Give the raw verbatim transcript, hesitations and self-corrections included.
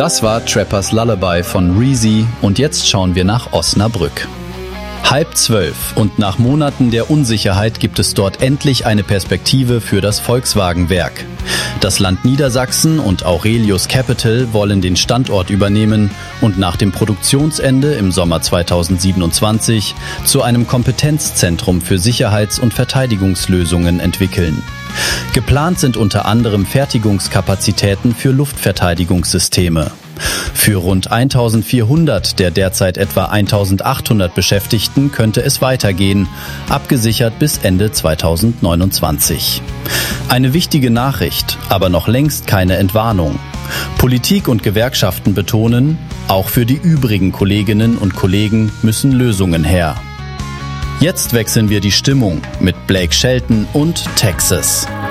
Das war Trappers Lullaby von Reezy und jetzt schauen wir nach Osnabrück. Halb zwölf und nach Monaten der Unsicherheit gibt es dort endlich eine Perspektive für das Volkswagen-Werk. Das Land Niedersachsen und Aurelius Capital wollen den Standort übernehmen und nach dem Produktionsende im Sommer zweitausendsiebenundzwanzig zu einem Kompetenzzentrum für Sicherheits- und Verteidigungslösungen entwickeln. Geplant sind unter anderem Fertigungskapazitäten für Luftverteidigungssysteme. Für rund eintausendvierhundert der derzeit etwa eintausendachthundert Beschäftigten könnte es weitergehen, abgesichert bis Ende zweitausendneunundzwanzig. Eine wichtige Nachricht, aber noch längst keine Entwarnung. Politik und Gewerkschaften betonen, auch für die übrigen Kolleginnen und Kollegen müssen Lösungen her. Jetzt wechseln wir die Stimmung mit Blake Shelton und Texas.